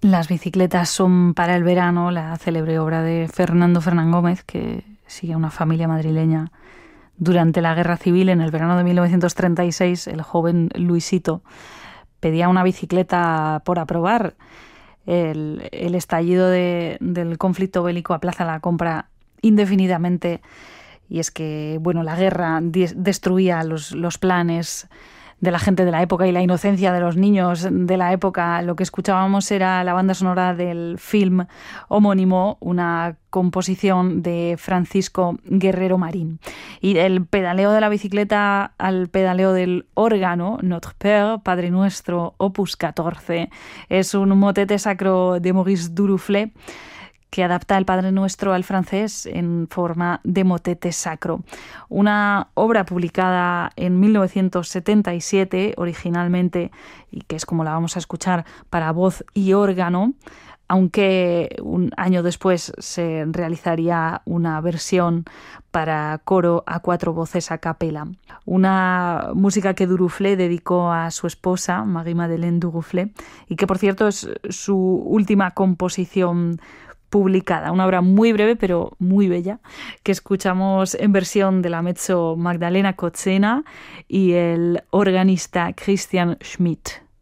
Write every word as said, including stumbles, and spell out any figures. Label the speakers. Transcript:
Speaker 1: Las bicicletas son para el verano, la célebre obra de Fernando Fernán Gómez, que sigue a una familia madrileña durante la Guerra Civil. En el verano de mil novecientos treinta y seis, el joven Luisito pedía una bicicleta por aprobar. El, el estallido de, del conflicto bélico aplaza la compra indefinidamente, y es que, bueno, la guerra destruía los, los planes de la gente de la época y la inocencia de los niños de la época. Lo que escuchábamos era la banda sonora del film homónimo, una composición de Francisco Guerrero Marín. Y el pedaleo de la bicicleta al pedaleo del órgano, Notre Père, Padre Nuestro, opus catorce, es un motete sacro de Maurice Duruflé, que adapta el Padre Nuestro al francés en forma de motete sacro. Una obra publicada en mil novecientos setenta y siete originalmente, y que es como la vamos a escuchar, para voz y órgano, aunque un año después se realizaría una versión para coro a cuatro voces a capela. Una música que Duruflé dedicó a su esposa, Marie-Madeleine Duruflé, y que, por cierto, es su última composición publicada, una obra muy breve pero muy bella, que escuchamos en versión de la mezzo Magdalena Kotzena y el organista Christian Schmidt.